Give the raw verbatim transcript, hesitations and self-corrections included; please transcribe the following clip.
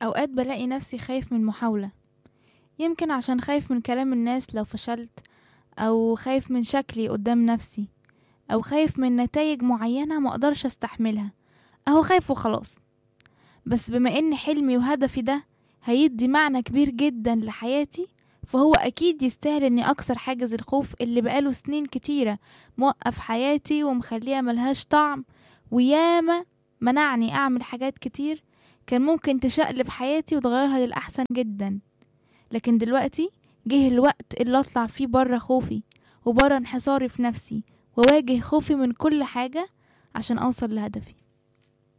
اوقات بلاقي نفسي خايف من محاولة، يمكن عشان خايف من كلام الناس لو فشلت، او خايف من شكلي قدام نفسي، او خايف من نتائج معينة ما اقدرش استحملها، اهو خايف وخلاص. بس بما ان حلمي وهدفي ده هيدي معنى كبير جدا لحياتي، فهو اكيد يستاهل اني اكسر حاجز الخوف اللي بقاله سنين كتيرة موقف حياتي ومخليها ملهاش طعم، وياما منعني اعمل حاجات كتير كان ممكن تشقلب حياتي وتغيرها للأحسن جدا. لكن دلوقتي جه الوقت اللي اطلع فيه برا خوفي وبرا انحصاري في نفسي، وواجه خوفي من كل حاجة عشان اوصل لهدفي.